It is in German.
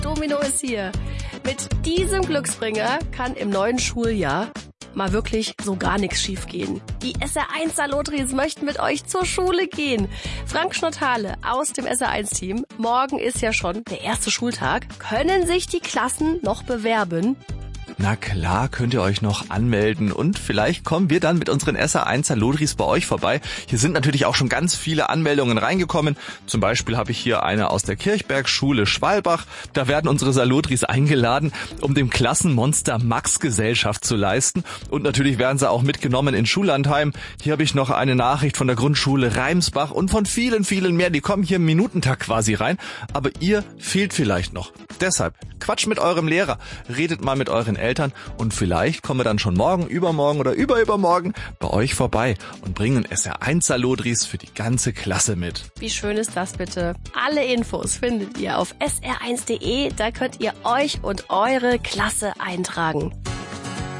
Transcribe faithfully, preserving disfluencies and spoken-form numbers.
Domino ist hier. Mit diesem Glücksbringer kann im neuen Schuljahr mal wirklich so gar nichts schiefgehen. Die S R eins Salotris möchten mit euch zur Schule gehen. Frank Schnottale aus dem S R eins Team. Morgen ist ja schon der erste Schultag. Können sich die Klassen noch bewerben? Na klar, könnt ihr euch noch anmelden und vielleicht kommen wir dann mit unseren S R eins Salotris bei euch vorbei. Hier sind natürlich auch schon ganz viele Anmeldungen reingekommen. Zum Beispiel habe ich hier eine aus der Kirchbergschule Schwalbach. Da werden unsere Salotris eingeladen, um dem Klassenmonster Max Gesellschaft zu leisten. Und natürlich werden sie auch mitgenommen in Schullandheim. Hier habe ich noch eine Nachricht von der Grundschule Reimsbach und von vielen, vielen mehr. Die kommen hier im Minutentakt quasi rein. Aber ihr fehlt vielleicht noch. Deshalb quatscht mit eurem Lehrer, redet mal mit euren Eltern und vielleicht kommen wir dann schon morgen, übermorgen oder überübermorgen bei euch vorbei und bringen S R eins Salotris für die ganze Klasse mit. Wie schön ist das bitte? Alle Infos findet ihr auf S R eins Punkt de. Da könnt ihr euch und eure Klasse eintragen.